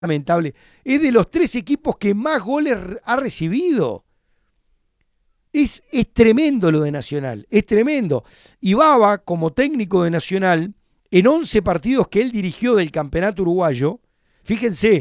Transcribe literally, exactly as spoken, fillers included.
lamentable. Es de los tres equipos que más goles ha recibido. Es, es tremendo lo de Nacional, es tremendo. Y Bava, como técnico de Nacional, en once partidos que él dirigió del campeonato uruguayo, fíjense,